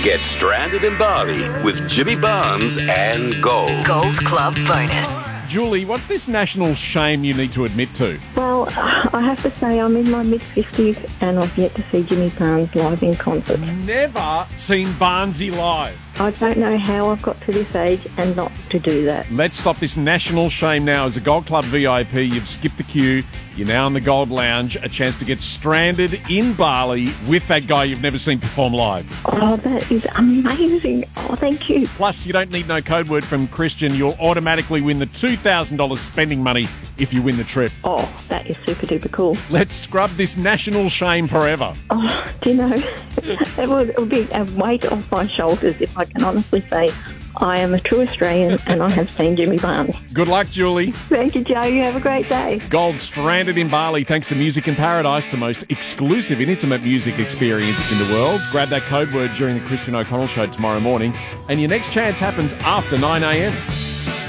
Get stranded in Bali with Jimmy Barnes and Gold. Gold Club bonus. Julie, what's this national shame you need to admit to? Well, I have to say I'm in my mid-50s and I've yet to see Jimmy Barnes live in concert. Never seen Barnesy live. I don't know how I've got to this age and not to do that. Let's stop this national shame now. As a Gold Club VIP, you've skipped the queue. You're now in the Gold Lounge. A chance to get stranded in Bali with that guy you've never seen perform live. Oh, that is amazing. Oh, thank you. Plus, you don't need no code word from Christian. You'll automatically win the $2,000 spending money if you win the trip. Oh, that is super duper cool. Let's scrub this national shame forever. Oh, do you know, it would be a weight off my shoulders if I can honestly say I am a true Australian and I have seen Jimmy Barnes. Good luck, Julie. Thank you, Joe. You have a great day. Gold stranded in Bali thanks to Music in Paradise, the most exclusive and intimate music experience in the world. Grab that code word during the Christian O'Connell Show tomorrow morning, and your next chance happens after 9 a.m.